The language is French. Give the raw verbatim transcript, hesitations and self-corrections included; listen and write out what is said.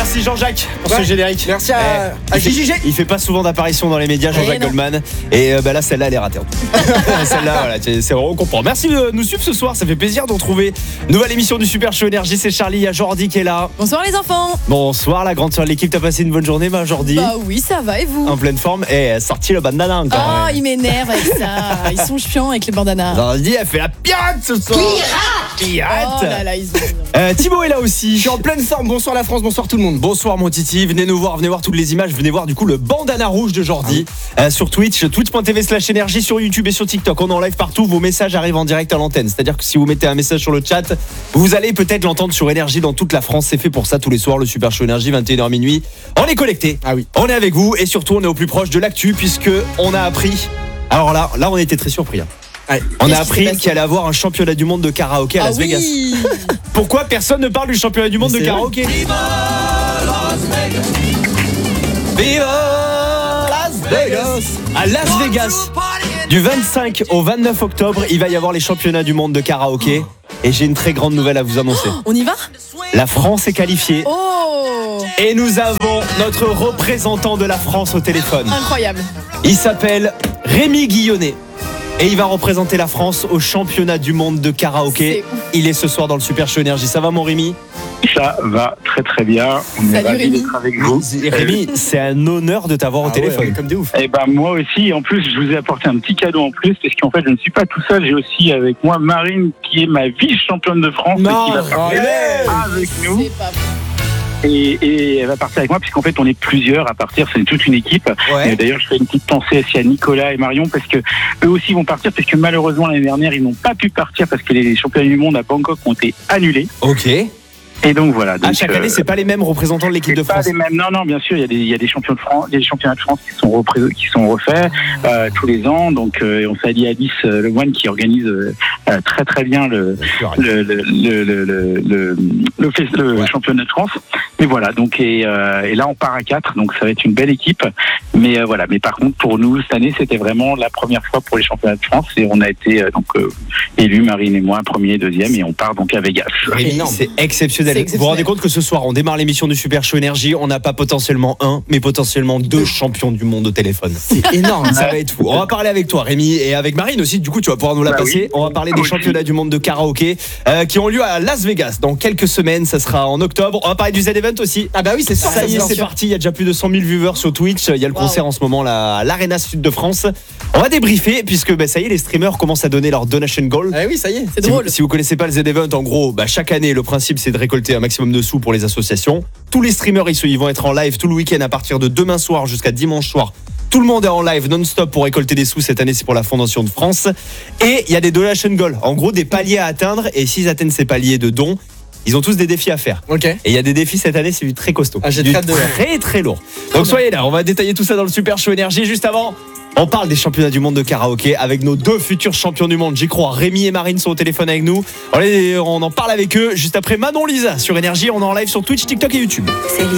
Merci Jean-Jacques pour ouais. ce générique. Merci à, eh, à J J G. Il fait pas souvent d'apparition dans les médias, Jean-Jacques Goldman. Et euh, bah là, celle-là, elle est ratée. Celle-là, voilà, c'est vraiment on comprend. Merci de nous suivre ce soir. Ça fait plaisir de retrouver nouvelle émission du Super Show Énergie. C'est Charlie, il y a Jordi qui est là. Bonsoir les enfants. Bonsoir la grande soeur de l'équipe. T'as passé une bonne journée, ma Jordi? Bah oui, ça va et vous? En pleine forme. Et elle a sorti le bandana encore. Oh, ouais. il m'énerve avec ça. Ils sont chiants avec les bandanas. Jordi, elle fait la pirate ce soir. Pirate. Pirate. Oh là là, ils ont... Euh, Thibaut est là aussi. Je suis en pleine forme. Bonsoir la France, bonsoir tout le monde. Bonsoir mon Titi, venez nous voir, venez voir toutes les images, venez voir du coup le bandana rouge de Jordi ah oui. euh, sur Twitch, twitch.tv slash énergie, sur YouTube et sur TikTok. On est en live partout, vos messages arrivent en direct à l'antenne. C'est-à-dire que si vous mettez un message sur le chat, vous allez peut-être l'entendre sur Énergie dans toute la France. C'est fait pour ça tous les soirs, le Super Show Énergie, vingt et une heures minuit. On est connecté, ah oui. On est avec vous et surtout on est au plus proche de l'actu puisque on a appris. Alors là, là on était très surpris. Hein. Ouais. On a appris qu'il allait avoir un championnat du monde de karaoké à Las ah Vegas. Oui. Pourquoi personne ne parle du championnat du monde de karaoké? Viva Las Vegas! Viva Las Vegas! À Las Vegas, du vingt-cinq au vingt-neuf octobre, il va y avoir les championnats du monde de karaoké. Et j'ai une très grande nouvelle à vous annoncer. On y va? La France est qualifiée. Oh! Et nous avons notre représentant de la France au téléphone. Incroyable. Il s'appelle Rémi Guillonnet. Et il va représenter la France au championnat du monde de karaoké. Il est ce soir dans le Super Show Énergie. Ça va mon Rémi? Ça va très très bien. On est ravis d'être avec vous. Rémi, c'est un honneur de t'avoir ah au téléphone. Ouais, comme des ouf. Et ben moi aussi. En plus, je vous ai apporté un petit cadeau en plus parce qu'en fait, je ne suis pas tout seul. J'ai aussi avec moi Marine qui est ma vice-championne de France non, et qui va partir ouais. avec nous. C'est pas Et, et elle va partir avec moi puisqu'en fait on est plusieurs à partir, c'est toute une équipe. Ouais. Et d'ailleurs je fais une petite pensée aussi à Nicolas et Marion parce que eux aussi vont partir parce que malheureusement l'année dernière ils n'ont pas pu partir parce que les championnats du monde à Bangkok ont été annulés. Ok. Et donc voilà. Donc, à chaque année, c'est pas les mêmes représentants de l'équipe de pas France. Les mêmes. Non, non, bien sûr, il y a des, il y a des champions de France, des championnats de France qui sont repré- qui sont refaits euh, tous les ans. Donc, euh, on s'allie à Alice euh, Le Moine qui organise euh, très très bien le le le le le le, le, le, fest- le ouais. championnat de France. Mais voilà, donc et, euh, et là on part à quatre, donc ça va être une belle équipe. Mais euh, voilà, mais par contre pour nous cette année, c'était vraiment la première fois pour les championnats de France et on a été euh, donc euh, élus, Marine et moi, premier et deuxième, et on part donc à Vegas. Rémi, c'est exceptionnel. C'est exceptionnel. Vous vous rendez compte que ce soir, on démarre l'émission du Super Show Énergie, on n'a pas potentiellement un, mais potentiellement deux champions du monde au téléphone. C'est énorme. Ça va être fou. On va parler avec toi, Rémi, et avec Marine aussi. Du coup, tu vas pouvoir nous la bah passer. Oui. On va parler des championnats du monde de karaoké euh, qui ont lieu à Las Vegas dans quelques semaines. Ça sera en octobre. On va parler du Z-Event aussi. Ah bah oui, c'est ça. Ça y est, c'est parti. Il y a déjà plus de cent mille viewers sur Twitch. Il y a le wow. concert en ce moment là, à l'Arena Sud de France. On va débriefer puisque bah, ça y est, les streamers commencent à donner leur donation goal. Ah oui, ça y est. C'est si drôle. Vous, si vous connaissez pas le Z-Event, en gros, bah, chaque année, le principe c'est de récolter un maximum de sous pour les associations. Tous les streamers ils, ils vont être en live tout le week-end à partir de demain soir jusqu'à dimanche soir. Tout le monde est en live non-stop pour récolter des sous. Cette année, c'est pour la Fondation de France. Et il y a des donation goals. En gros, des paliers à atteindre. Et s'ils atteignent ces paliers de dons, ils ont tous des défis à faire. Ok. Et il y a des défis cette année, c'est du très costaud. Ah, j'ai du très, de... très très lourd. Donc soyez là, on va détailler tout ça dans le Super Show Énergie. Juste avant, on parle des championnats du monde de karaoké avec nos deux futurs champions du monde. J'y crois. Rémi et Marine sont au téléphone avec nous. On en parle avec eux juste après Manon Lisa sur Énergie. On est en live sur Twitch, TikTok et YouTube.